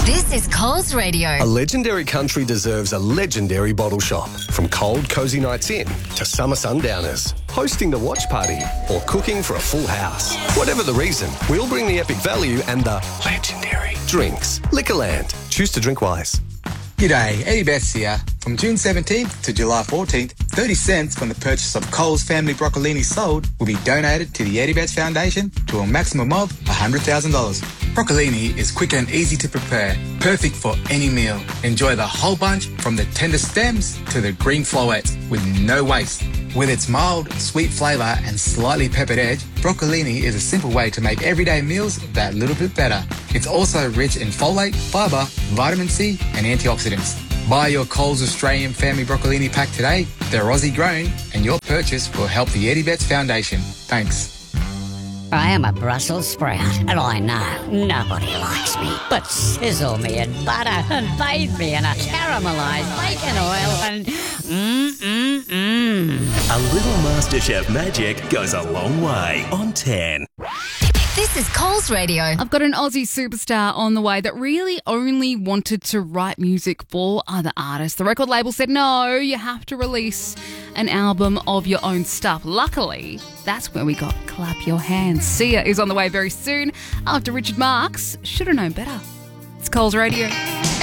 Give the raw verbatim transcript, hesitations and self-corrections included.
This is Coles Radio. A legendary country deserves a legendary bottle shop. From cold, cosy nights in to summer sundowners, hosting the watch party or cooking for a full house. Whatever the reason, we'll bring the epic value and the legendary drinks. Liquorland. Choose to drink wise. G'day, Eddie Betts here. From June seventeenth to July fourteenth, thirty cents from the purchase of Coles family broccolini sold will be donated to the Eddie Betts Foundation to a maximum of one hundred thousand dollars. Broccolini is quick and easy to prepare, perfect for any meal. Enjoy the whole bunch from the tender stems to the green florets with no waste. With its mild, sweet flavour and slightly peppered edge, broccolini is a simple way to make everyday meals that little bit better. It's also rich in folate, fibre, vitamin C and antioxidants. Buy your Coles Australian Family Broccolini pack today. They're Aussie grown and your purchase will help the Eddie Betts Foundation. Thanks. I am a Brussels sprout, and I know nobody likes me. But sizzle me in butter and bathe me in a caramelised bacon oil and mmm-mmm-mmm. A little MasterChef magic goes a long way on ten. This is Coles Radio. I've got an Aussie superstar on the way that really only wanted to write music for other artists. The record label said, no, you have to release an album of your own stuff. Luckily, that's where we got Clap Your Hands. Sia is on the way very soon after Richard Marx. Should have known better. It's Coles Radio.